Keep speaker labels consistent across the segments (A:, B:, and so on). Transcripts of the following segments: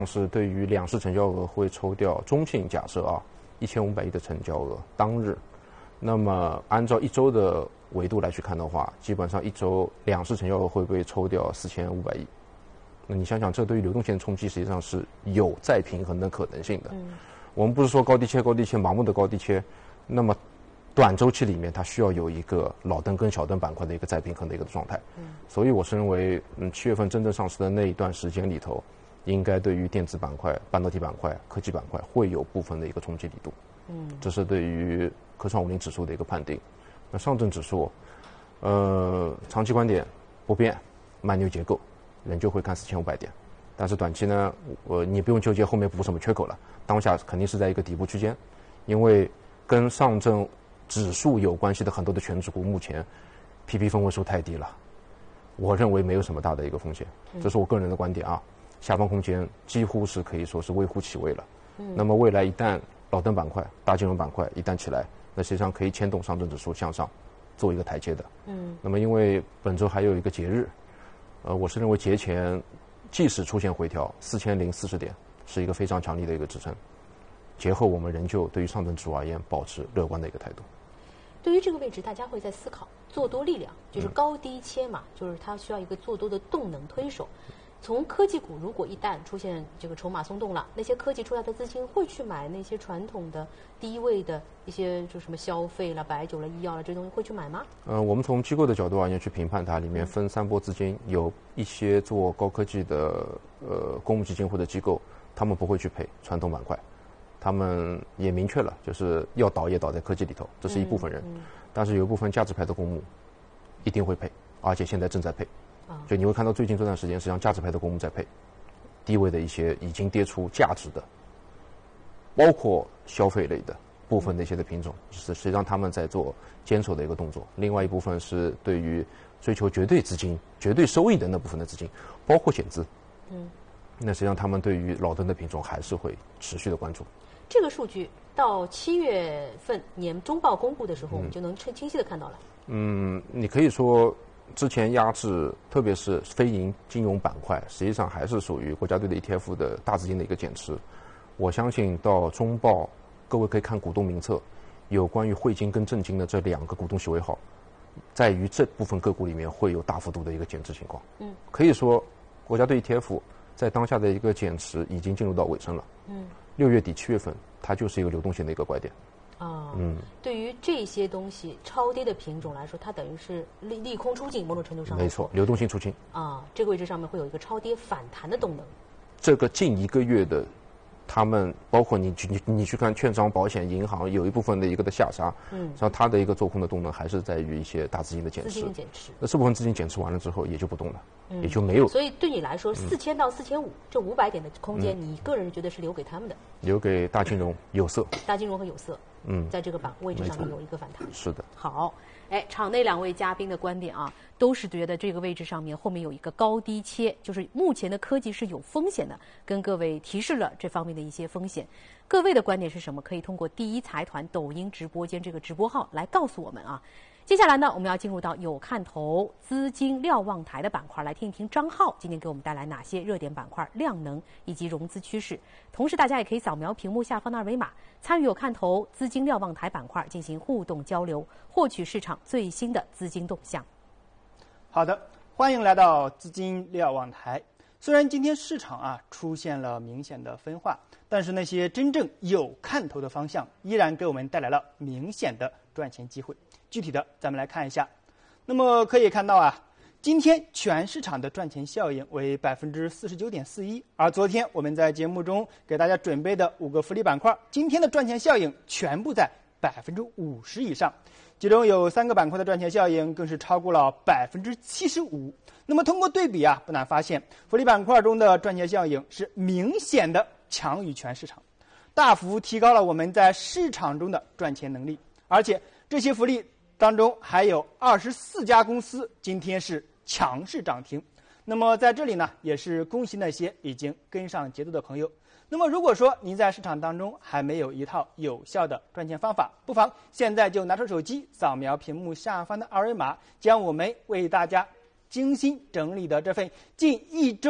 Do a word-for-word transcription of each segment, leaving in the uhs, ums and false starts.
A: 是对于两市成交额会抽掉中性假设啊，一千五百亿的成交额当日，那么按照一周的维度来去看的话，基本上一周两市成交额会被抽掉四千五百亿。那你想想，这对于流动性的冲击实际上是有再平衡的可能性的。嗯，我们不是说高低切高低切盲目的高低切，那么短周期里面它需要有一个老灯跟小灯板块的一个再平衡的一个状态。嗯，所以我是认为，嗯，七月份真正上市的那一段时间里头，应该对于电子板块、半导体板块、科技板块会有部分的一个冲击力度。嗯，这是对于科创五零指数的一个判定。那上证指数，呃，长期观点不变，慢牛结构，仍旧会看四千五百点。但是短期呢，我你不用纠结后面补什么缺口了，当下肯定是在一个底部区间，因为跟上证指数有关系的很多的权值股，目前 P P 分位数太低了，我认为没有什么大的一个风险，这是我个人的观点啊。下方空间几乎是可以说是微乎其微了。嗯，那么未来一旦老灯板块、大金融板块一旦起来，那实际上可以牵动上证指数向上做一个台阶的。嗯，那么因为本周还有一个节日，呃，我是认为节前即使出现回调，四千零四十点是一个非常强力的一个支撑。节后我们仍旧对于上证指数而言保持乐观的一个态度。
B: 对于这个位置，大家会在思考做多力量，就是高低切嘛，嗯、就是它需要一个做多的动能推手。从科技股如果一旦出现这个筹码松动了，那些科技出来的资金会去买那些传统的低位的一些就什么消费了、白酒了、医药了这些东西会去买吗？
A: 呃，我们从机构的角度而言去评判它，里面分三波资金，有一些做高科技的呃公募基金或者机构，他们不会去配传统板块，他们也明确了就是要倒也倒在科技里头，这是一部分人，嗯嗯、但是有一部分价值派的公募一定会配，而且现在正在配。就你会看到最近这段时间，实际上价值派的公募在配，低位的一些已经跌出价值的，包括消费类的部分的一些的品种，是实际上他们在做坚守的一个动作。另外一部分是对于追求绝对资金、绝对收益的那部分的资金，包括险资。嗯，那实际上他们对于老灯的品种还是会持续的关注。
B: 这个数据到七月份年中报公布的时候，我们就能清晰的看到了。
A: 嗯，你可以说。之前压制，特别是非银金融板块，实际上还是属于国家队的 E T F 的大资金的一个减持。我相信到中报，各位可以看股东名册，有关于汇金跟证金的这两个股东席位号，在于这部分个股里面会有大幅度的一个减持情况。嗯，可以说国家队 E T F 在当下的一个减持已经进入到尾声了。嗯，六月底七月份，它就是一个流动性的一个拐点。
B: 啊，嗯，对于这些东西超跌的品种来说，它等于是利利空出尽，某种程度上
A: 没错，流动性出清
B: 啊，这个位置上面会有一个超跌反弹的动能。
A: 这个近一个月的，他们包括你去你你去看券商、保险、银行，有一部分的一个的下杀，嗯，像它的一个做空的动能还是在于一些大资金的减持。
B: 资金减持，
A: 那这部分资金减持完了之后，也就不动了，嗯、也就没有。
B: 所以对你来说，四千到四千五这五百点的空间，嗯、你个人觉得是留给他们的？
A: 留给大金融有色，
B: 大金融和有色。嗯，在这个板位置上面有一个反弹。
A: 是的。
B: 好，哎，场内两位嘉宾的观点啊，都是觉得这个位置上面后面有一个高低切，就是目前的科技是有风险的，跟各位提示了这方面的一些风险。各位的观点是什么？可以通过第一财团抖音直播间这个直播号来告诉我们啊。接下来呢，我们要进入到有看头资金瞭望台的板块，来听一听张浩今天给我们带来哪些热点板块、量能以及融资趋势。同时，大家也可以扫描屏幕下方的二维码，参与有看头资金瞭望台板块进行互动交流，获取市场最新的资金动向。
C: 好的，欢迎来到资金瞭望台。虽然今天市场啊出现了明显的分化，但是那些真正有看头的方向依然给我们带来了明显的赚钱机会。具体的咱们来看一下，那么可以看到啊，今天全市场的赚钱效应为百分之四十九点四一，而昨天我们在节目中给大家准备的五个福利板块，今天的赚钱效应全部在百分之五十以上，其中有三个板块的赚钱效应更是超过了百分之七十五。那么通过对比啊，不难发现，福利板块中的赚钱效应是明显的强于全市场，大幅提高了我们在市场中的赚钱能力，而且这些福利当中还有二十四家公司今天是强势涨停。那么在这里呢，也是恭喜那些已经跟上节奏的朋友。那么如果说您在市场当中还没有一套有效的赚钱方法，不妨现在就拿出手机扫描屏幕下方的二维码，将我们为大家精心整理的这份近一周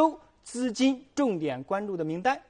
C: 资金重点关注的名单